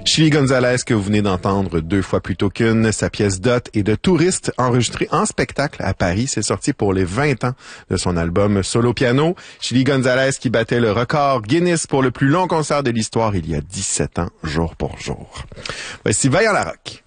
Chili Gonzalez, que vous venez d'entendre 2 fois plus tôt qu'une, sa pièce Dot et de Touriste, enregistrée en spectacle à Paris. C'est sorti pour les 20 ans de son album Solo Piano. Chili Gonzalez qui battait le record Guinness pour le plus long concert de l'histoire il y a 17 ans, jour pour jour. Voici Vaillant la Rock.